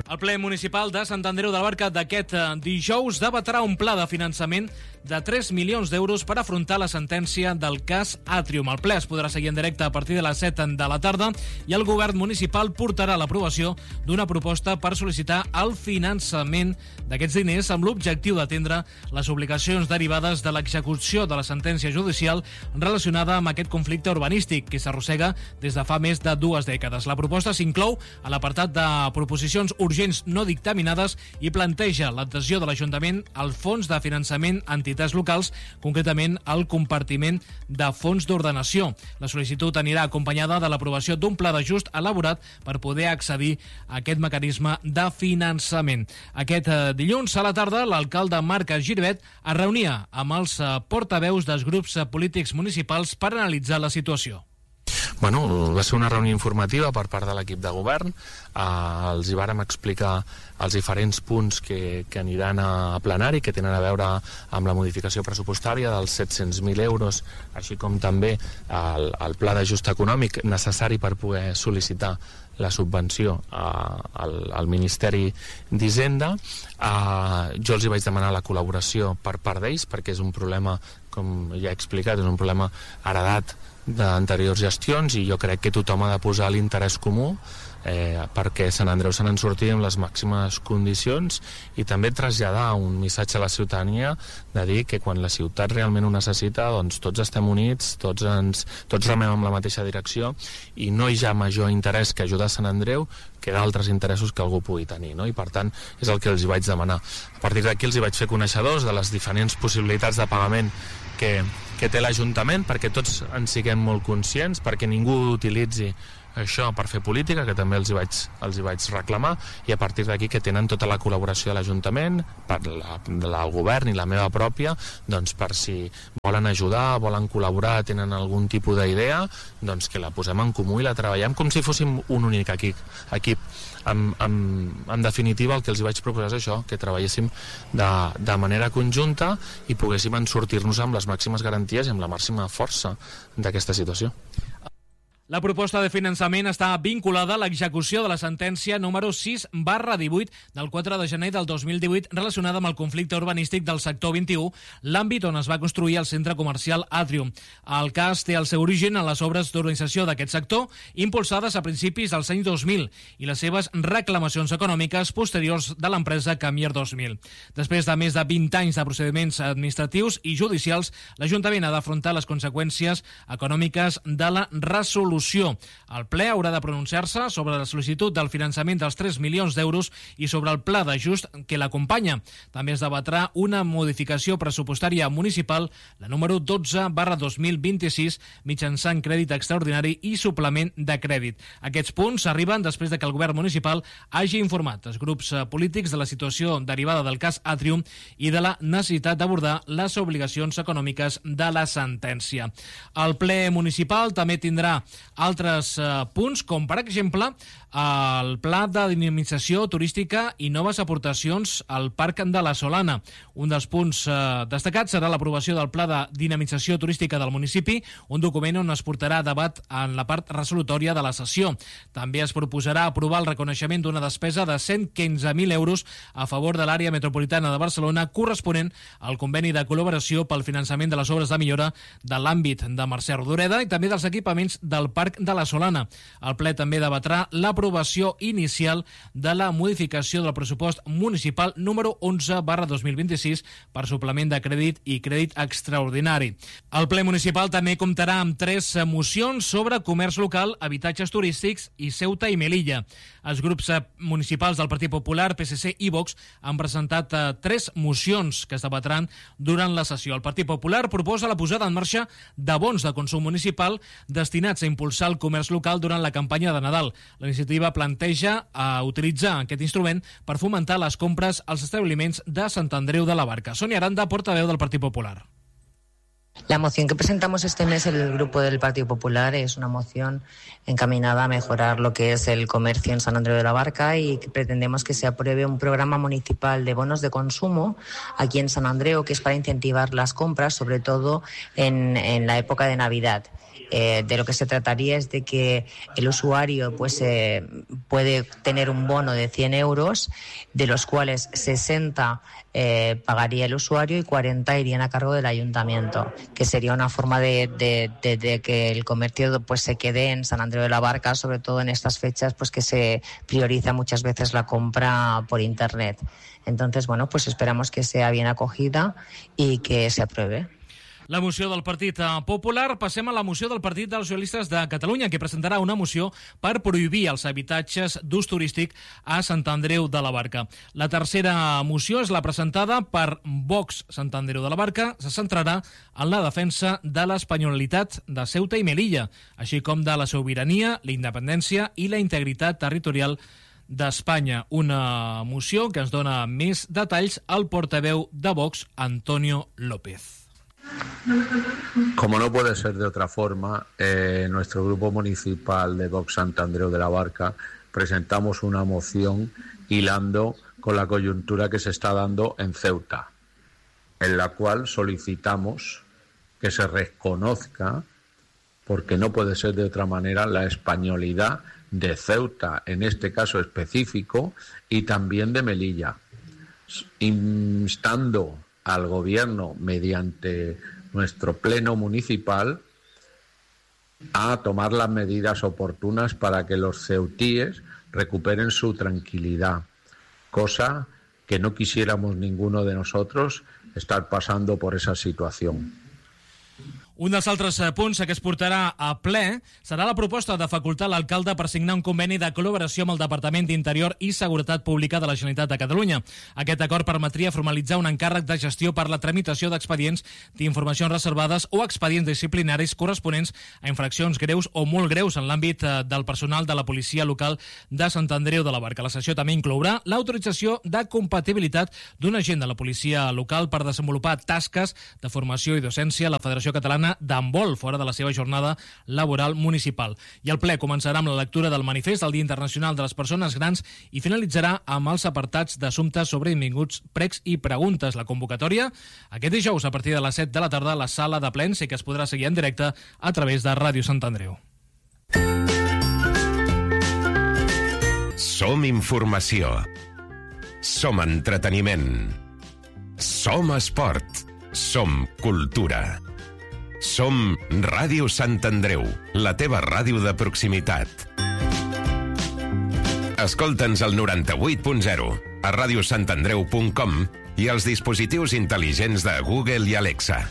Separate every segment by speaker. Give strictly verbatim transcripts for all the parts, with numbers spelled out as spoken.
Speaker 1: El ple municipal de Sant Andreu de la Barca d'aquest dijous debatrà un pla de finançament de tres milions d'euros per afrontar la sentència del cas Atrium. El ple es podrà seguir en directe a partir de les set de la tarda i el govern municipal portarà l'aprovació d'una proposta per sol·licitar el finançament d'aquests diners amb l'objectiu d'atendre les obligacions derivades de l'execució de la sentència judicial relacionada amb aquest conflicte urbanístic que s'arrossega des de fa més de dues dècades. La proposta s'inclou a l'apartat de proposicions urgents no dictaminades i planteja l'adhesió de l'Ajuntament al fons de finançament a entitats locals, concretament al compartiment de fons d'ordenació. La sol·licitud anirà acompanyada de l'aprovació d'un pla d'ajust elaborat per poder accedir a aquest mecanisme de finançament. Aquest dilluns a la tarda, l'alcalde Marc Giribet es reunia amb els portaveus dels grups polítics municipals per analitzar la situació.
Speaker 2: Bueno, va ser una reunió informativa per part de l'equip de govern. Eh, els hi vàrem explicar els diferents punts que, que aniran a plenari, que tenen a veure amb la modificació pressupostària dels set-cents mil euros, així com també el, el pla d'ajust econòmic necessari per poder sol·licitar la subvenció eh, al, al Ministeri d'Hisenda. Eh, jo els hi vaig demanar la col·laboració per part d'ells, perquè és un problema, com ja he explicat, és un problema heredat d'anteriors gestions i jo crec que tothom ha de posar l'interès comú eh, perquè Sant Andreu se n'en surti amb les màximes condicions i també traslladar un missatge a la ciutadania de dir que quan la ciutat realment ho necessita, doncs tots estem units, tots, ens, tots remem en la mateixa direcció i no hi ha major interès que ajudar Sant Andreu que d'altres interessos que algú pugui tenir, no? I per tant és el que els hi vaig demanar. A partir d'aquí els hi vaig fer coneixedors de les diferents possibilitats de pagament que, que té l'Ajuntament perquè tots en siguem molt conscients, perquè ningú utilitzi això per fer política, que també els hi vaig, els hi vaig reclamar, i a partir d'aquí que tenen tota la col·laboració de l'Ajuntament, per la, la, el govern i la meva pròpia, doncs per si volen ajudar, volen col·laborar, tenen algun tipus d'idea, doncs que la posem en comú i la treballem com si fóssim un únic equip. equip. En, en, en definitiva el que els hi vaig proposar és això, que treballéssim de, de manera conjunta i poguéssim en sortir-nos amb les màximes garanties i amb la màxima força d'aquesta situació.
Speaker 1: La proposta de finançament està vinculada a l'execució de la sentència número sis barra divuit del quatre de gener del dos mil divuit relacionada amb el conflicte urbanístic del sector vint-i-u, l'àmbit on es va construir el centre comercial Atrium. El cas té el seu origen en les obres d'urbanització d'aquest sector, impulsades a principis dels anys dos mil, i les seves reclamacions econòmiques posteriors de l'empresa Camier dos mil. Després de més de vint anys de procediments administratius i judicials, l'Ajuntament ha d'afrontar les conseqüències econòmiques de la resolució. El ple haurà de pronunciar-se sobre la sol·licitud del finançament dels tres milions d'euros i sobre el pla d'ajust que l'acompanya. També es debatrà una modificació pressupostària municipal, la número dotze barra dos mil vint-i-sis, mitjançant crèdit extraordinari i suplement de crèdit. Aquests punts arriben després de que el govern municipal hagi informat els grups polítics de la situació derivada del cas Atrium i de la necessitat d'abordar les obligacions econòmiques de la sentència. El ple municipal també tindrà altres eh, punts, com per exemple el pla de dinamització turística i noves aportacions al Parc de la Solana. Un dels punts eh, destacats serà l'aprovació del pla de dinamització turística del municipi, un document on es portarà a debat en la part resolutòria de la sessió. També es proposarà aprovar el reconeixement d'una despesa de cent quinze mil euros a favor de l'àrea metropolitana de Barcelona corresponent al conveni de col·laboració pel finançament de les obres de millora de l'àmbit de Mercè Rodoreda i també dels equipaments del Parc de la Solana. El ple també debatrà l'aprovació inicial de la modificació del pressupost municipal número onze barra dos mil vint-i-sis per suplement de crèdit i crèdit extraordinari. El ple municipal també comptarà amb tres mocions sobre comerç local, habitatges turístics i Ceuta i Melilla. Els grups municipals del Partit Popular, P S C i Vox han presentat eh, tres mocions que es debatran durant la sessió. El Partit Popular proposa la posada en marxa de bons de consum municipal destinats a impulsar el comerç local durant la campanya de Nadal. La iniciativa planteja a utilitzar aquest instrument per fomentar les compres als establiments de Sant Andreu de la Barca. Sonia Aranda, portaveu del Partit Popular.
Speaker 3: La moción que presentamos este mes el Grupo del Partido Popular es una moción encaminada a mejorar lo que es el comercio en San Andreu de la Barca y que pretendemos que se apruebe un programa municipal de bonos de consumo aquí en San Andreu, que es para incentivar las compras, sobre todo en, en la época de Navidad. Eh, de lo que se trataría es de que el usuario pues eh, puede tener un bono de cien euros, de los cuales sesenta eh, pagaría el usuario y cuarenta irían a cargo del ayuntamiento, que sería una forma de, de, de, de que el comercio pues se quede en San Andreu de la Barca, sobre todo en estas fechas pues que se prioriza muchas veces la compra por internet. Entonces, bueno, pues esperamos que sea bien acogida y que se apruebe.
Speaker 1: La moció del Partit Popular. Passem a la moció del Partit dels Socialistes de Catalunya, que presentarà una moció per prohibir els habitatges d'ús turístic a Sant Andreu de la Barca. La tercera moció és la presentada per Vox Sant Andreu de la Barca. Se centrarà en la defensa de l'espanyolitat de Ceuta i Melilla, així com de la sobirania, la independència i la integritat territorial d'Espanya. Una moció que ens dona més detalls al portaveu de Vox, Antonio López.
Speaker 4: Como no puede ser de otra forma, eh, nuestro grupo municipal de Vox Sant Andreu de la Barca presentamos una moción hilando con la coyuntura que se está dando en Ceuta, en la cual solicitamos que se reconozca, porque no puede ser de otra manera, la españolidad de Ceuta, en este caso específico, y también de Melilla, instando al gobierno mediante nuestro pleno municipal a tomar las medidas oportunas para que los ceutíes recuperen su tranquilidad, cosa que no quisiéramos ninguno de nosotros estar pasando por esa situación.
Speaker 1: Un dels altres punts que es portarà a ple serà la proposta de facultar l'alcalde per signar un conveni de col·laboració amb el Departament d'Interior i Seguretat Pública de la Generalitat de Catalunya. Aquest acord permetria formalitzar un encàrrec de gestió per la tramitació d'expedients d'informacions reservades o expedients disciplinaris corresponents a infraccions greus o molt greus en l'àmbit del personal de la policia local de Sant Andreu de la Barca. La sessió també inclourà l'autorització de compatibilitat d'un agent de la policia local per desenvolupar tasques de formació i docència a la Federació Catalana d'handbol fora de la seva jornada laboral municipal. I el ple començarà amb la lectura del manifest del Dia Internacional de les Persones Grans i finalitzarà amb els apartats d'assumptes sobrevinguts, pregs i preguntes. La convocatòria aquest dijous a partir de les set de la tarda a la sala de plens i que es podrà seguir en directe a través de Ràdio Sant Andreu.
Speaker 5: Som informació. Som entreteniment. Som esport. Som cultura. Som Ràdio Sant Andreu, la teva ràdio de proximitat. Escolta'ns al noranta-vuit punt zero, a radiosantandreu punt com i als dispositius intel·ligents de Google i Alexa.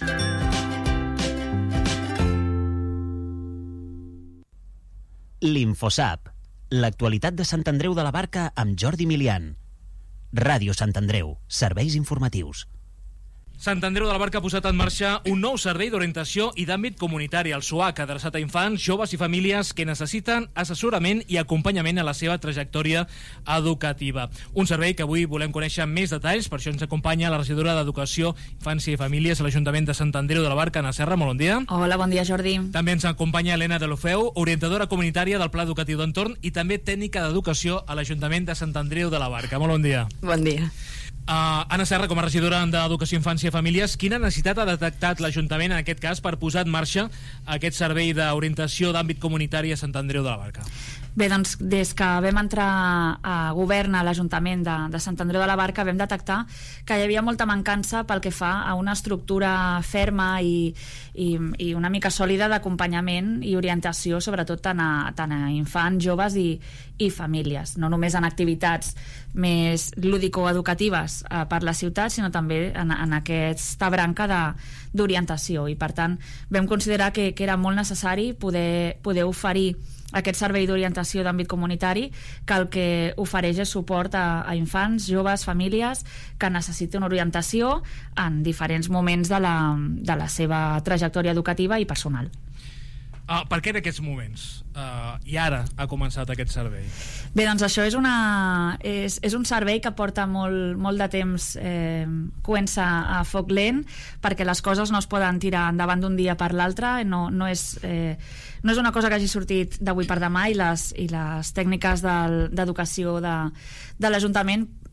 Speaker 6: L'Infosap, l'actualitat de Sant Andreu de la Barca amb Jordi Milian. Ràdio Sant Andreu, serveis informatius.
Speaker 1: Sant Andreu de la Barca ha posat en marxa un nou servei d'orientació i d'àmbit comunitari, el S O A C, adreçat a infants, joves i famílies que necessiten assessorament i acompanyament a la seva trajectòria educativa. Un servei que avui volem conèixer més detalls, per això ens acompanya la regidora d'Educació, Infància i Famílies a l'Ajuntament de Sant Andreu de la Barca, Anna Serra. Molt bon dia.
Speaker 7: Hola, bon dia, Jordi.
Speaker 1: També ens acompanya Helena de l'Ofeu, orientadora comunitària del Pla Educatiu d'Entorn i també tècnica d'Educació a l'Ajuntament de Sant Andreu de la Barca. Molt bon dia.
Speaker 7: Bon dia.
Speaker 1: Uh, Anna Serra, com a regidora d'Educació, Infància i Famílies, quina necessitat ha detectat l'Ajuntament en aquest cas per posar en marxa aquest servei d'orientació d'àmbit comunitari a Sant Andreu de la Barca?
Speaker 7: Bé, doncs, des que vam entrar a govern a l'Ajuntament de, de Sant Andreu de la Barca vam detectar que hi havia molta mancança pel que fa a una estructura ferma i, i, i una mica sòlida d'acompanyament i orientació, sobretot tant a, tant a infants, joves i, i famílies, no només en activitats més lúdico-educatives eh, per la ciutat, sinó també en, en aquesta branca de, d'orientació, i per tant vam considerar que, que era molt necessari poder, poder oferir aquest servei d'orientació d'àmbit comunitari, que el que ofereix és suport a, a infants, joves, famílies que necessiten orientació en diferents moments de la, de la seva trajectòria educativa i personal.
Speaker 1: Uh, per què en aquests moments? Uh, I ara ha començat aquest servei?
Speaker 7: Bé, doncs això és, una, és, és un servei que porta molt, molt de temps eh, coent-se a foc lent, perquè les coses no es poden tirar endavant d'un dia per l'altre, no, no, és, eh, no és una cosa que hagi sortit d'avui per demà, i les, i les tècniques del, d'educació de, de l'Ajuntament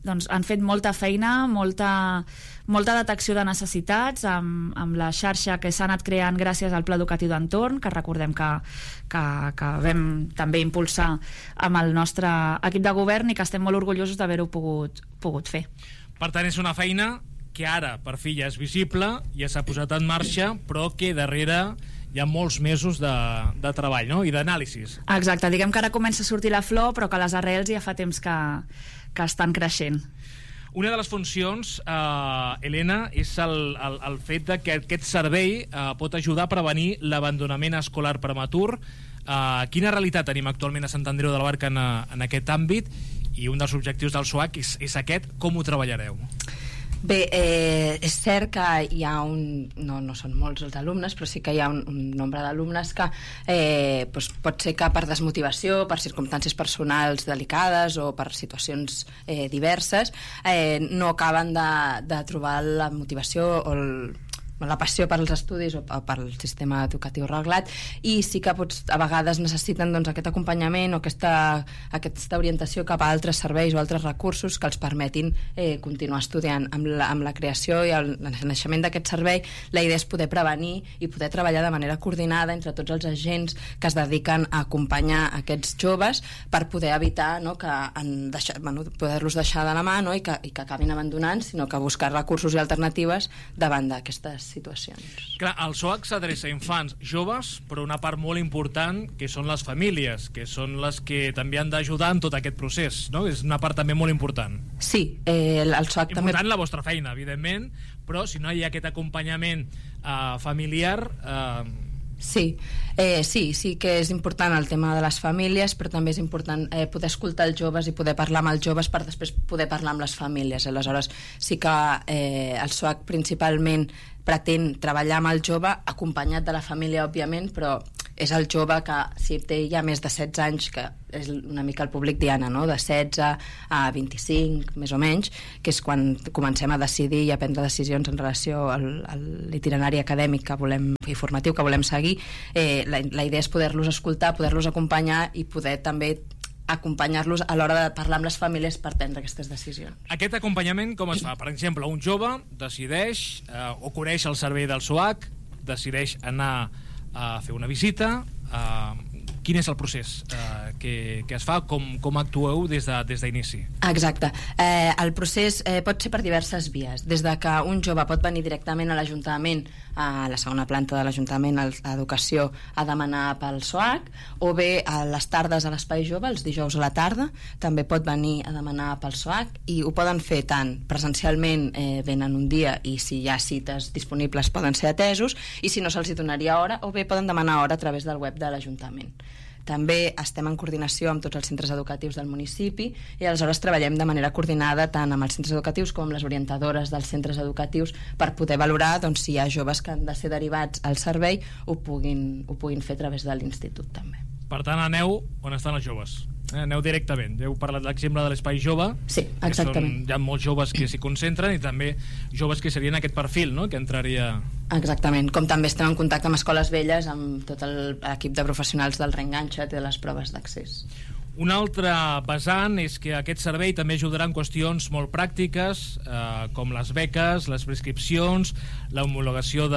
Speaker 7: doncs, han fet molta feina, molta, molta detecció de necessitats amb, amb la xarxa que s'ha anat creant gràcies al Pla Educatiu d'Entorn, que recordem que, que, que vam també impulsar amb el nostre equip de govern i que estem molt orgullosos d'haver-ho pogut, pogut fer.
Speaker 1: Per tant, és una feina que ara per fi ja és visible, ja s'ha posat en marxa, però que darrere hi ha molts mesos de, de treball, no? I d'anàlisis.
Speaker 7: Exacte, diguem que ara comença a sortir la flor, però que les arrels ja fa temps que, que estan creixent.
Speaker 1: Una de les funcions, eh, Helena, és el, el, el fet de que aquest servei eh, pot ajudar a prevenir l'abandonament escolar prematur. Eh, quina realitat tenim actualment a Sant Andreu de la Barca en, en aquest àmbit? I un dels objectius del S O A C és, és aquest. Com ho treballareu?
Speaker 8: Bé, eh, és cert que hi ha un... No, no són molts els alumnes, però sí que hi ha un, un nombre d'alumnes que eh, doncs pot ser que per desmotivació, per circumstàncies personals delicades o per situacions eh, diverses, eh, no acaben de, de trobar la motivació o el la passió per als estudis o pel sistema educatiu reglat, i sí que pots, a vegades necessiten doncs, aquest acompanyament o aquesta, aquesta orientació cap a altres serveis o altres recursos que els permetin eh, continuar estudiant. Amb la, amb la creació i el naixement d'aquest servei, la idea és poder prevenir i poder treballar de manera coordinada entre tots els agents que es dediquen a acompanyar aquests joves per poder evitar, no, que en deixar, bueno, poder-los deixar de la mà, no, i, que, i que acabin abandonant, sinó que buscar recursos i alternatives davant d'aquestes situacions.
Speaker 1: Clar, el S O A C s'adreça a infants, joves, però una part molt important que són les famílies, que són les que també han d'ajudar en tot aquest procés, no? És una part també molt important.
Speaker 8: Sí, eh, el S O A C també...
Speaker 1: Important la vostra feina, evidentment, però si no hi ha aquest acompanyament eh, familiar... Eh...
Speaker 8: Sí, eh, sí, sí que és important el tema de les famílies, però també és important eh, poder escoltar els joves i poder parlar amb els joves per després poder parlar amb les famílies. Aleshores, sí que eh, el S O A C principalment pretén treballar amb el jove acompanyat de la família, òbviament, però és el jove que, si té ja més de setze anys, que és una mica el públic diana, no? De setze a vint-i-cinc, més o menys, que és quan comencem a decidir i a prendre decisions en relació al, a l'itinerari acadèmic que volem, i formatiu que volem seguir. Eh, la, la idea és poder-los escoltar, poder-los acompanyar i poder també acompanyar-los a l'hora de parlar amb les famílies per prendre aquestes decisions.
Speaker 1: Aquest acompanyament com es fa? Per exemple, un jove decideix eh, o coneix el servei del S O A C, decideix anar a fer una visita. Eh, quin és el procés eh, que, que es fa? Com, com actueu des de, des d'inici?
Speaker 8: Exacte. Eh, el procés eh, pot ser per diverses vies. Des de que un jove pot venir directament a l'Ajuntament, a la segona planta de l'Ajuntament, a Educació, a demanar pel S O A C, o bé a les tardes a l'Espai Jove, els dijous a la tarda, també pot venir a demanar pel S O A C, i ho poden fer tant presencialment, eh, venen un dia, i si hi ha cites disponibles poden ser atesos, i si no se'ls donaria hora, o bé poden demanar hora a través del web de l'Ajuntament. També estem en coordinació amb tots els centres educatius del municipi i aleshores treballem de manera coordinada tant amb els centres educatius com amb les orientadores dels centres educatius per poder valorar, doncs, si hi ha joves que han de ser derivats al servei ho puguin, ho puguin fer a través de l'institut també.
Speaker 1: Per tant, aneu on estan els joves. Eh, aneu directament. Heu parlat l'exemple de l'Espai Jove.
Speaker 8: Sí, exactament.
Speaker 1: Són, hi ha molts joves que s'hi concentren i també joves que serien aquest perfil, no?, que entraria...
Speaker 8: Exactament. Com també estem en contacte amb escoles velles, amb tot l'equip de professionals del reenganxat i de les proves d'accés.
Speaker 1: Un altre vessant és que aquest servei també ajudarà en qüestions molt pràctiques, eh, com les beques, les prescripcions, l'homologació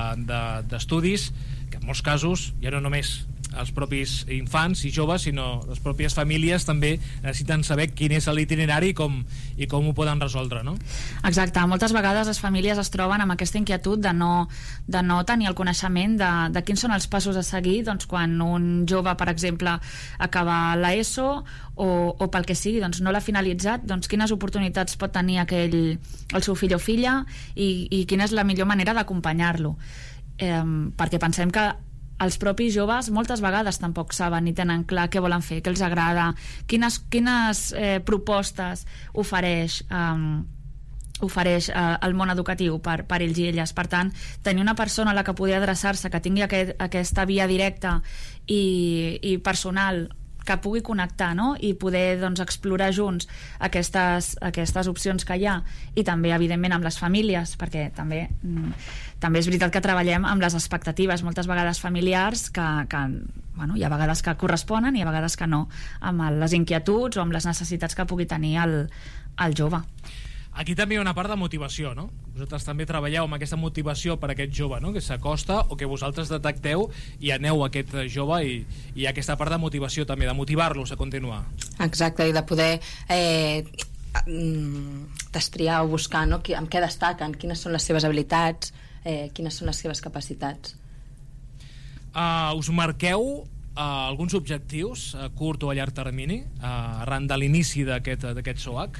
Speaker 1: d'estudis, de, de, que en molts casos ja no només els propis infants i joves, sinó les pròpies famílies també necessiten saber quin és l'itinerari i com, i com ho poden resoldre, no?
Speaker 7: Exacte, moltes vegades les famílies es troben amb aquesta inquietud de no, de no tenir el coneixement de, de quins són els passos a seguir, doncs, quan un jove, per exemple, acaba l'ESO o, o pel que sigui, doncs no l'ha finalitzat, doncs quines oportunitats pot tenir aquell, el seu fill o filla i, i quina és la millor manera d'acompanyar-lo, eh, perquè pensem que els propis joves moltes vegades tampoc saben ni tenen clar què volen fer, què els agrada, quines, quines eh, propostes ofereix um, ofereix eh, el món educatiu per, per ells i elles. Per tant, tenir una persona a la que poder adreçar-se, que tingui aquest, aquesta via directa i, i personal que pugui connectar, no? I poder doncs, explorar junts aquestes, aquestes opcions que hi ha, i també evidentment amb les famílies, perquè també, també és veritat que treballem amb les expectatives moltes vegades familiars que, que bueno, hi ha vegades que corresponen i hi ha vegades que no, amb les inquietuds o amb les necessitats que pugui tenir el, el jove.
Speaker 1: Aquí també hi ha una part de motivació, no? Vosaltres també treballeu amb aquesta motivació per a aquest jove, no? Que s'acosta o que vosaltres detecteu i aneu a aquest jove i, i hi ha aquesta part de motivació també, de motivar-los a continuar.
Speaker 8: Exacte, i de poder eh, destriar o buscar, no? Amb què destaquen, quines són les seves habilitats, eh, quines són les seves capacitats.
Speaker 1: Uh, us marqueu uh, alguns objectius a curt o a llarg termini uh, arran de l'inici d'aquest d'aquest S O A C?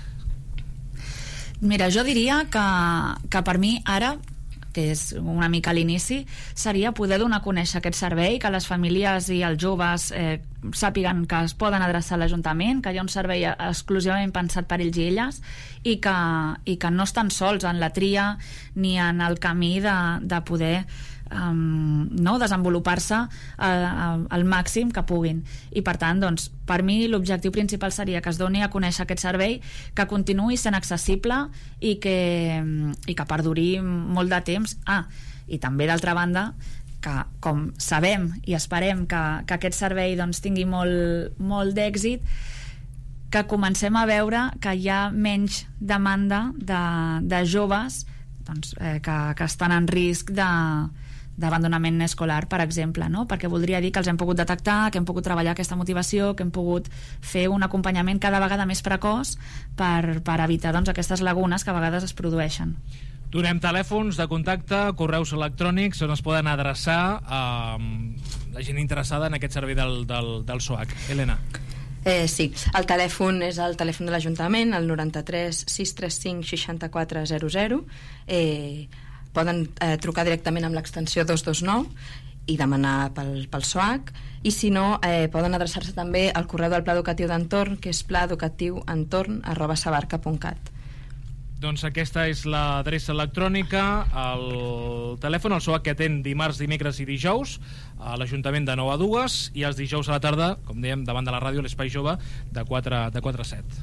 Speaker 7: Mira, jo diria que, que per mi ara, que és una mica l'inici, seria poder donar a conèixer aquest servei, que les famílies i els joves eh, sàpiguen que es poden adreçar a l'Ajuntament, que hi ha un servei exclusivament pensat per ells i elles, i que, i que no estan sols en la tria ni en el camí de, de poder Um, no, desenvolupar-se uh, al màxim que puguin, i per tant doncs, per mi l'objectiu principal seria que es doni a conèixer aquest servei, que continuï sent accessible i que, i que perduri molt de temps. Ah, i també d'altra banda que com sabem i esperem que, que aquest servei doncs, tingui molt, molt d'èxit, que comencem a veure que hi ha menys demanda de, de joves doncs, eh, que, que estan en risc de d'abandonament escolar, per exemple, no? Perquè voldria dir que els hem pogut detectar, que hem pogut treballar aquesta motivació, que hem pogut fer un acompanyament cada vegada més precoç per, per evitar doncs, aquestes lagunes que a vegades es produeixen.
Speaker 1: Donem telèfons de contacte, correus electrònics on es poden adreçar a la gent interessada en aquest servei del, del, del S O A C. Helena.
Speaker 8: Eh, sí, el telèfon és el telèfon de l'Ajuntament, el noranta-tres sis tres cinc seixanta-quatre zero zero. Eh, poden eh, trucar directament amb l'extensió dos dos nou i demanar pel, pel S O A C, i si no eh, poden adreçar-se també al correu del Pla Educatiu d'Entorn, que és pla educatiu entorn arroba sabarca punt cat.
Speaker 1: Doncs aquesta és l'adreça electrònica, el telèfon, el S O A C que atén dimarts, dimecres i dijous a l'Ajuntament de nou a dues, i els dijous a la tarda, com dèiem, davant de la ràdio, l'Espai Jove, de quatre a set.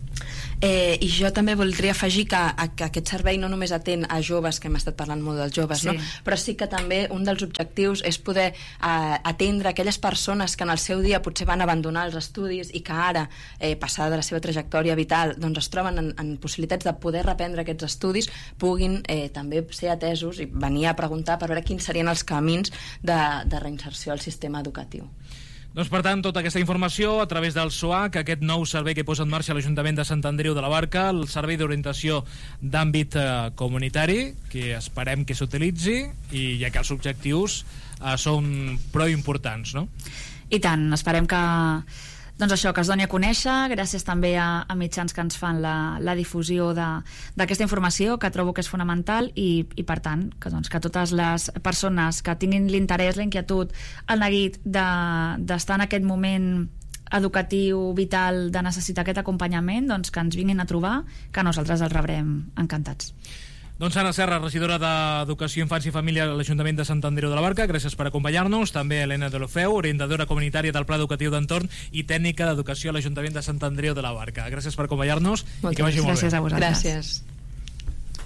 Speaker 8: Eh, i jo també voldria afegir que, que aquest servei no només atén a joves, que hem estat parlant molt dels joves, sí. No? Però sí que també un dels objectius és poder eh, atendre aquelles persones que en el seu dia potser van abandonar els estudis i que ara, eh, passada de la seva trajectòria vital, doncs es troben en, en possibilitats de poder reprendre aquests estudis, puguin eh, també ser atesos i venir a preguntar per veure quins serien els camins de, de reinserció al sistema educatiu.
Speaker 1: Doncs per tant, tota aquesta informació a través del S O A C, aquest nou servei que posa en marxa l'Ajuntament de Sant Andreu de la Barca, el servei d'orientació d'àmbit eh, comunitari, que esperem que s'utilitzi, i ja que els objectius eh, són prou importants, no?
Speaker 7: I tant, esperem que doncs això, que es doni a conèixer, gràcies també a, a mitjans que ens fan la, la difusió d'aquesta informació, que trobo que és fonamental, i, i per tant, que, doncs, que totes les persones que tinguin l'interès, la inquietud, el neguit d'estar en aquest moment educatiu, vital, de necessitar aquest acompanyament, doncs que ens vinguin a trobar, que nosaltres els rebrem encantats.
Speaker 1: Doncs Anna Serra, regidora d'Educació, Infància i Família a l'Ajuntament de Sant Andreu de la Barca, gràcies per acompanyar-nos. També Helena Deulofeu, orientadora comunitària del Pla Educatiu d'Entorn i tècnica d'Educació a l'Ajuntament de Sant Andreu de la Barca. Gràcies per acompanyar-nos i que vagi molt bé.
Speaker 7: Gràcies a vosaltres.
Speaker 8: Gràcies.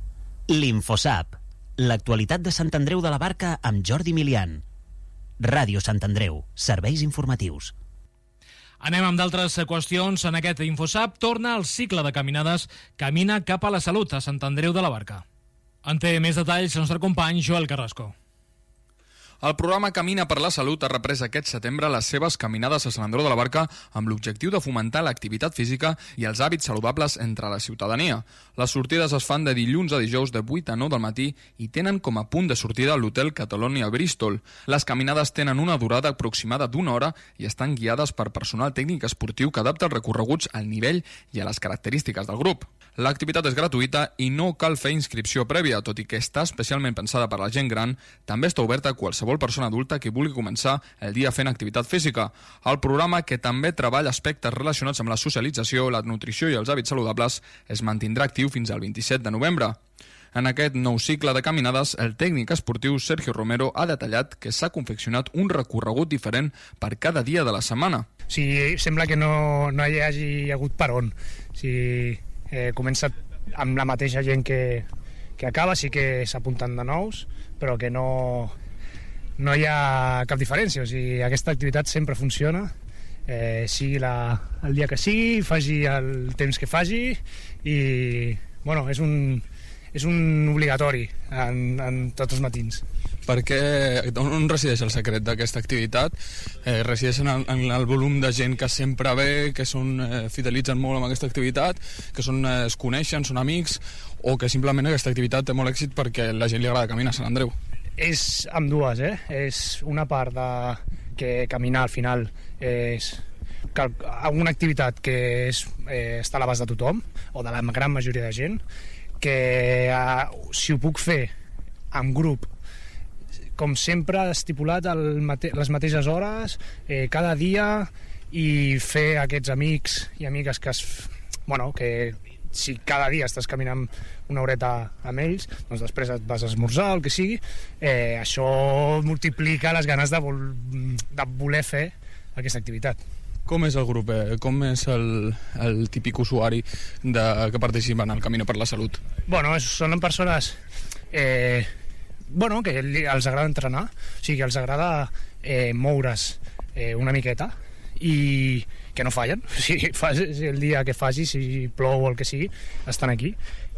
Speaker 6: L'Infosap, l'actualitat de Sant Andreu de la Barca amb Jordi Milian. Ràdio Sant Andreu, serveis informatius.
Speaker 1: Anem amb d'altres qüestions. En aquest Infosap torna el cicle de caminades Camina cap a la salut a Sant Andreu de la Barca. En té més detalls el nostre company Joel Carrasco.
Speaker 9: El programa Camina per la Salut ha reprès aquest setembre les seves caminades a Sant Andreu de la Barca amb l'objectiu de fomentar l'activitat física i els hàbits saludables entre la ciutadania. Les sortides es fan de dilluns a dijous de vuit a nou del matí i tenen com a punt de sortida l'hotel Catalonia Bristol. Les caminades tenen una durada aproximada d'una hora i estan guiades per personal tècnic esportiu que adapta els recorreguts al nivell i a les característiques del grup. L'activitat és gratuïta i no cal fer inscripció prèvia, tot i que està especialment pensada per la gent gran, també està oberta a qualsevol persona adulta que vulgui començar el dia fent activitat física. El programa, que també treballa aspectes relacionats amb la socialització, la nutrició i els hàbits saludables, es mantindrà actiu fins al vint-i-set de novembre. En aquest nou cicle de caminades, el tècnic esportiu Sergio Romero ha detallat que s'ha confeccionat un recorregut diferent per cada dia de la setmana.
Speaker 10: O sigui, sembla que no, no hi hagi hagut per on. O sigui, eh, comença amb la mateixa gent que, que acaba, sí que s'apunten de nous, però que no, no hi ha cap diferència. O sigui, aquesta activitat sempre funciona, eh, sigui la, el dia que sigui, faci el temps que faci, i bueno, és un, és un obligatori en, en tots els matins.
Speaker 9: Perquè on resideix el secret d'aquesta activitat? Eh, resideix en el, en el volum de gent que sempre ve, que són, eh, fidelitzen molt amb aquesta activitat, que són, eh, es coneixen, són amics, o que simplement aquesta activitat té molt èxit perquè la gent li agrada caminar a Sant Andreu?
Speaker 10: És amb dues, eh? És una part de que caminar al final és una activitat que és, eh, està a l'abast de tothom, o de la gran majoria de gent, que eh, si ho puc fer en grup, com sempre, estipulat el mate les mateixes hores, eh, cada dia, i fer aquests amics i amigues que, es, bueno, que si cada dia estàs caminant una horeta amb ells, doncs després et vas a esmorzar, el que sigui, eh, això multiplica les ganes de, vol de voler fer aquesta activitat.
Speaker 9: Com és el grup? Eh? Com és el, el típic usuari de, que participa en el Camino per la Salut?
Speaker 10: Bueno, són persones... Eh, bueno, que els agrada entrenar, o sigui, que els agrada eh, moure's eh, una miqueta i que no fallen, o sigui, el dia que faci, si plou o el que sigui, estan aquí.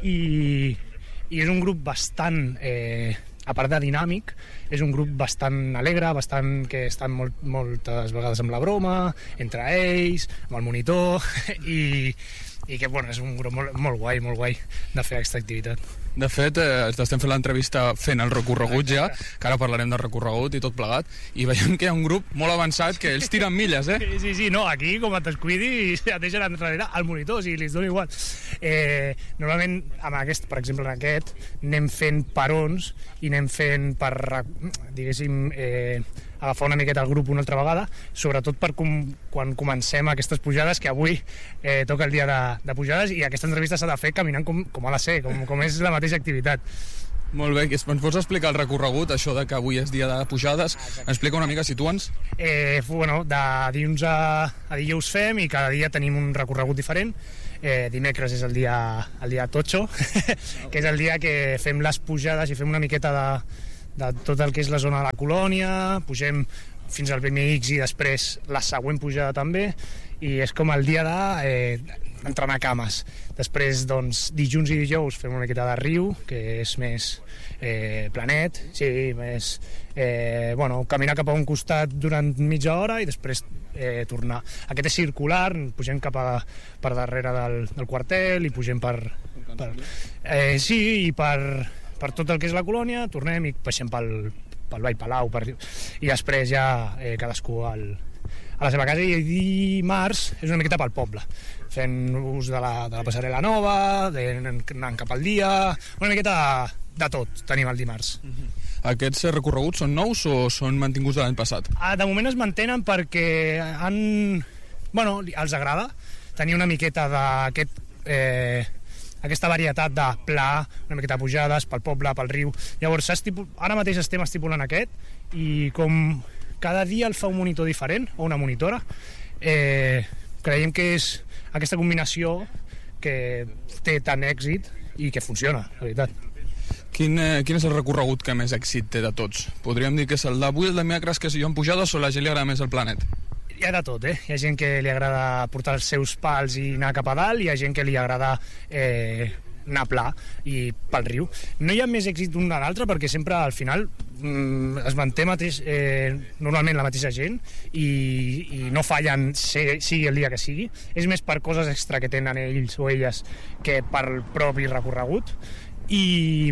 Speaker 10: I, i és un grup bastant, eh, a part de dinàmic, és un grup bastant alegre, bastant que estan molt, moltes vegades amb la broma, entre ells, amb el monitor, i, i que bueno, és un grup molt, molt guai, molt guai de fer aquesta activitat.
Speaker 9: De fet, eh, estem fent l'entrevista fent el recorregut ja, que ara parlarem del recorregut i tot plegat, i veiem que hi ha un grup molt avançat que ells tiren milles, eh?
Speaker 10: Sí, sí, sí, no, aquí com et descuidi et deixen enrere al monitor, o sigui, li dona igual. Eh, normalment, amb aquest, per exemple, en aquest, anem fent perons i anem fent per, diguéssim, eh, agafar una miqueta el grup una altra vegada, sobretot per com, quan comencem aquestes pujades, que avui eh, toca el dia de, de pujades, i aquesta entrevista s'ha de fer caminant com, com ha de ser, com, com és la mateixa activitat.
Speaker 9: Molt bé, ens pots explicar el recorregut, això de que avui és dia de pujades? Explica una mica, situa'ns.
Speaker 10: Eh, bueno, de dilluns a, a dijous fem, i cada dia tenim un recorregut diferent. Eh, dimecres és el dia, el dia totxo, que és el dia que fem les pujades i fem una miqueta de, de tot el que és la zona de la colònia, pugem fins al B M X i després la següent pujada també, i és com el dia de eh, entrenar cames. Després, doncs, dilluns i dijous fem una miqueta de riu, que és més eh, planet, sí, més eh, bueno, caminar cap a un costat durant mitja hora i després eh, tornar. Aquest és circular, pugem cap a, per darrere del, del quartel i pugem per... per eh, sí, i per, per tot el que és la colònia, tornem i baixem pel, pel Vall Palau, per, i després ja eh, cadascú al, a la seva casa, i dimarts és una miqueta pel poble, fent ús de la, de la passarel·la nova, de, anant cap al dia, una miqueta de, de tot tenim el dimarts.
Speaker 9: Uh-huh. Aquests recorreguts són nous o són mantinguts de l'any passat?
Speaker 10: Ah, de moment es mantenen perquè han, bueno, els agrada tenir una miqueta d'aquest eh, aquesta varietat de pla, una miqueta de pujades pel poble, pel riu. Llavors, ara mateix estem estipulant aquest, i com cada dia el fa un monitor diferent, o una monitora, eh, creiem que és aquesta combinació que té tant èxit i que funciona, la veritat.
Speaker 9: Quin, eh, quin és el recorregut que més èxit té de tots? Podríem dir que és el d'avui, el de dimecres, que si jo en pujades, o la gent li agrada més el Planet?
Speaker 10: Hi ha de tot, eh? Hi ha gent que li agrada portar els seus pals i anar cap a dalt, i hi ha gent que li agrada eh, anar pla i pel riu. No hi ha més èxit d'un de l'altre perquè sempre al final mm, es manté mateix, eh, normalment la mateixa gent, i, i no fallen sigui el dia que sigui. És més per coses extra que tenen ells o elles que per el propi recorregut. I,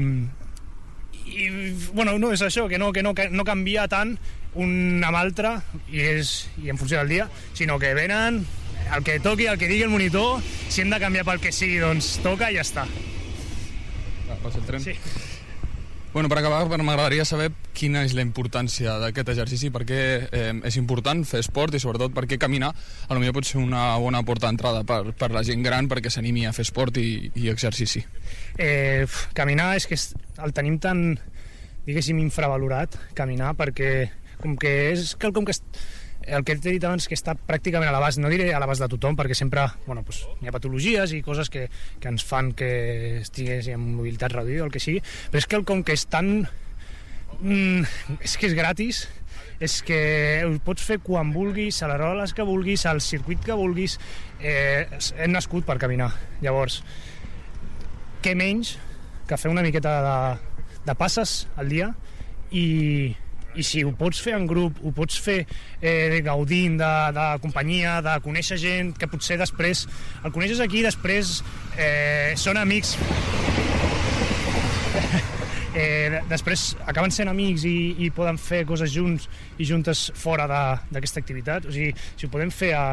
Speaker 10: i bueno, no és això, que no, que no, que no canvia tant un amb l'altre, i, és, i en funció del dia, sinó que venen el que toqui, el que digui el monitor, si hem de canviar pel que sigui, doncs toca i ja està.
Speaker 9: Va, passa el tren.
Speaker 10: Sí.
Speaker 9: Bueno, per acabar, m'agradaria saber quina és la importància d'aquest exercici, per què eh, és important fer esport i sobretot per què caminar a lo millor pot ser una bona porta d'entrada per, per la gent gran perquè s'animi a fer esport i, i exercici.
Speaker 10: Eh, caminar és que el tenim tan, diguéssim, infravalorat, caminar, perquè com que és quelcom que... El que t'he dit abans, que està pràcticament a l'abast, no diré a l'abast de tothom, perquè sempre bueno, pues, hi ha patologies i coses que, que ens fan que estigués amb mobilitat reduïda o el que sigui, però és que el com que és tan... Mm, és que és gratis, és que ho pots fer quan vulguis, a les hores que vulguis, al circuit que vulguis, eh, hem nascut per caminar. Llavors, què menys que fer una miqueta de, de passes al dia i... i si ho pots fer en grup, ho pots fer eh, gaudint de, de companyia, de conèixer gent que potser després el coneixes aquí i després eh, són amics eh, després acaben sent amics i, i poden fer coses junts i juntes fora d'aquesta activitat. O sigui, si ho podem fer a,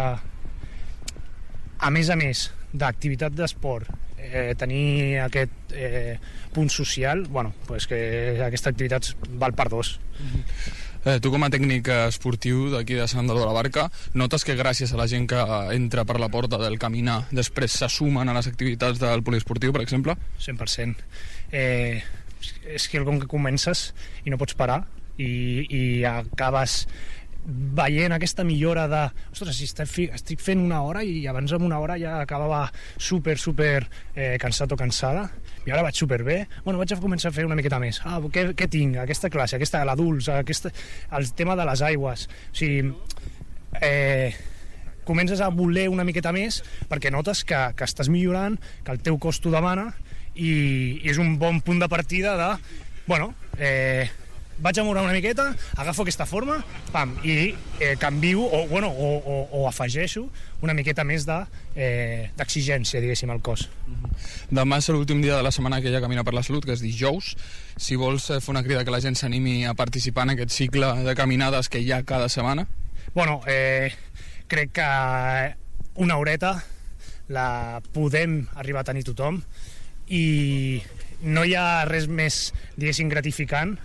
Speaker 10: a més a més d'activitat d'esport, eh, tenir aquest eh, punt social, bueno, pues que aquesta activitat val per dos.
Speaker 9: Eh, tu com a tècnic esportiu d'aquí de Sant Andreu de la Barca, notes que gràcies a la gent que entra per la porta del caminar després se sumen a les activitats del poliesportiu, per exemple?
Speaker 10: cent per cent. Eh, és que com que comences i no pots parar i, i acabes veient aquesta millora de ostres, si estic, estic fent una hora i abans amb una hora ja acabava super, super eh, cansat o cansada i ara vaig superbé, bueno, vaig a començar a fer una miqueta més. Ah, què, què tinc? Aquesta classe, aquesta de l'adults, aquesta, el tema de les aigües. O sigui, eh, comences a voler una miqueta més perquè notes que, que estàs millorant, que el teu cos t'ho demana i, i és un bon punt de partida de, bueno, eh, vaig a moure una miqueta, agafo aquesta forma, pam, i eh, canvio o, bueno, o, o, o afegeixo una miqueta més d'exigència, de, diguéssim, al cos.
Speaker 9: Demà és l'últim dia de la setmana que hi ha Camina per la Salut, que és dijous. Si vols fer una crida que la gent s'animi a participar en aquest cicle de caminades que hi ha cada setmana?
Speaker 10: Bueno, eh, crec que una horeta la podem arribar a tenir tothom i no hi ha res més, diguéssim, gratificant